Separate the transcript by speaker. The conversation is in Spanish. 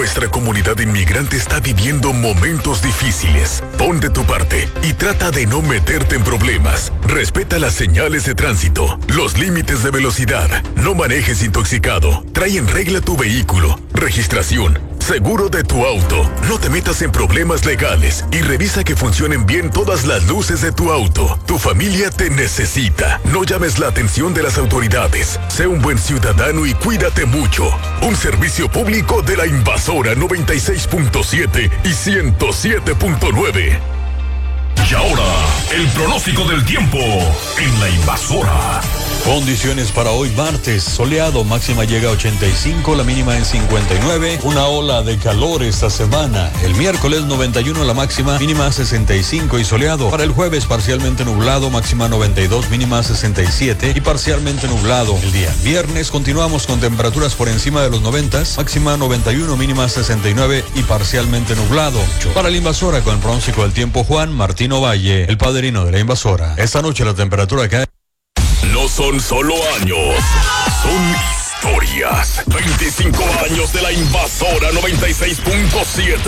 Speaker 1: Nuestra comunidad inmigrante está viviendo momentos difíciles. Pon de tu parte y trata de no meterte en problemas. Respeta las señales de tránsito, los límites de velocidad. No manejes intoxicado. Trae en regla tu vehículo, registración, seguro de tu auto. No te metas en problemas legales y revisa que funcionen bien todas las luces de tu auto. Tu familia te necesita. No llames la atención de las autoridades. Sé un buen ciudadano y cuídate mucho. Un servicio público de la Invasora 96.7 y 107.9.
Speaker 2: Y ahora, el pronóstico del tiempo en la Invasora.
Speaker 3: Condiciones para hoy martes, soleado, máxima llega a 85, la mínima en 59, una ola de calor esta semana. El miércoles 91 la máxima, mínima 65 y soleado. Para el jueves parcialmente nublado, máxima 92, mínima 67 y parcialmente nublado el día. Viernes continuamos con temperaturas por encima de los 90, máxima 91, mínima 69 y parcialmente nublado. Para la Invasora con el pronóstico del tiempo, Juan Martino Valle, el padrino de la Invasora. Esta noche la temperatura cae.
Speaker 1: No son solo años, son historias. 25 años de la Invasora 96.7.